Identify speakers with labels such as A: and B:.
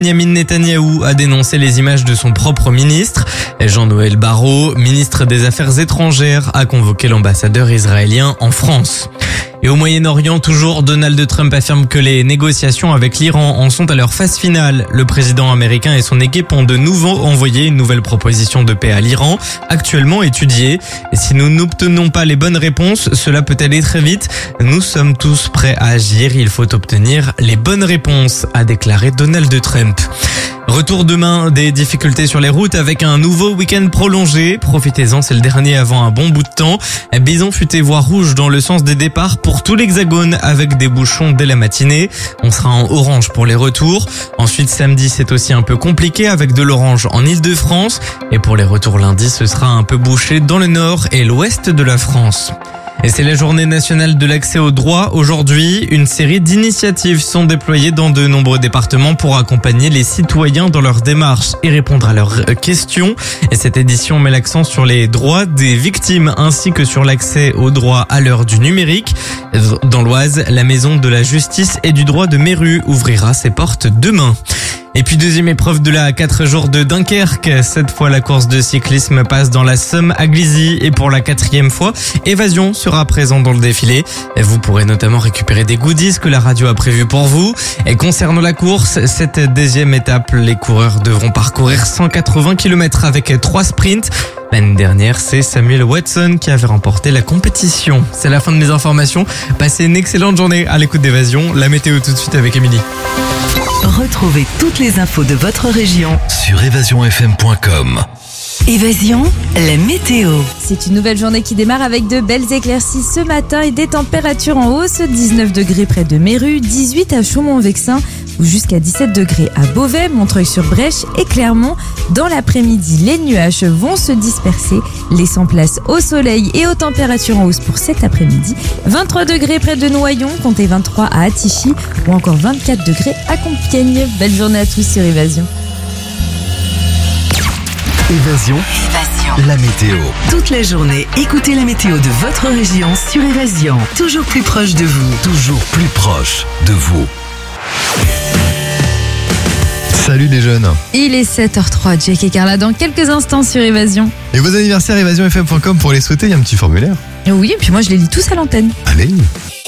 A: Benjamin Netanyahou a dénoncé les images de son propre ministre. Jean-Noël Barrot, ministre des Affaires étrangères, a convoqué l'ambassadeur israélien en France. Et au Moyen-Orient, toujours, Donald Trump affirme que les négociations avec l'Iran en sont à leur phase finale. Le président américain et son équipe ont de nouveau envoyé une nouvelle proposition de paix à l'Iran, actuellement étudiée. Et si nous n'obtenons pas les bonnes réponses, cela peut aller très vite. Nous sommes tous prêts à agir. Il faut obtenir les bonnes réponses, a déclaré Donald Trump. Retour demain des difficultés sur les routes avec un nouveau week-end prolongé. Profitez-en, c'est le dernier avant un bon bout de temps. Bison futé voie rouge dans le sens des départs pour tout l'Hexagone avec des bouchons dès la matinée. On sera en orange pour les retours. Ensuite, samedi, c'est aussi un peu compliqué avec de l'orange en Île-de-France. Et pour les retours lundi, ce sera un peu bouché dans le nord et l'ouest de la France. Et c'est la journée nationale de l'accès au droit. Aujourd'hui, une série d'initiatives sont déployées dans de nombreux départements pour accompagner les citoyens dans leurs démarches et répondre à leurs questions. Et cette édition met l'accent sur les droits des victimes ainsi que sur l'accès au droit à l'heure du numérique. Dans l'Oise, la Maison de la Justice et du droit de Méru ouvrira ses portes demain. Et puis deuxième épreuve de la 4 jours de Dunkerque. Cette fois, la course de cyclisme passe dans la Somme à Glizy et pour la 4e fois, Évasion sera présent dans le défilé. Vous pourrez notamment récupérer des goodies que la radio a prévus pour vous. Et concernant la course, cette 10e étape, les coureurs devront parcourir 180 km avec 3 sprints. L'année dernière, c'est Samuel Watson qui avait remporté la compétition. C'est la fin de mes informations. Passez une excellente journée à l'écoute d'Évasion. La météo tout de suite avec Émilie.
B: Retrouvez toutes les infos de votre région
C: sur évasionfm.com.
B: Évasion, la météo.
D: C'est une nouvelle journée qui démarre avec de belles éclaircies ce matin et des températures en hausse. 19 degrés près de Méru, 18 à Chaumont-Vexin ou jusqu'à 17 degrés à Beauvais, Montreuil-sur-Brèche et Clermont. Dans l'après-midi, les nuages vont se disperser, laissant place au soleil et aux températures en hausse pour cet après-midi. 23 degrés près de Noyon, comptez 23 à Attichy ou encore 24 degrés à Compiègne. Belle journée à tous sur Évasion.
C: Évasion, la météo.
B: Toute la journée, écoutez la météo de votre région sur Évasion. Toujours plus proche de vous.
C: Toujours plus proche de vous.
E: Salut les jeunes.
D: Il est 7h03, Jake et Carla dans quelques instants sur Évasion.
E: Et vos anniversaires, évasionfm.com pour les souhaiter, il y a un petit formulaire.
D: Oui, et puis moi je les lis tous à l'antenne.
E: Allez.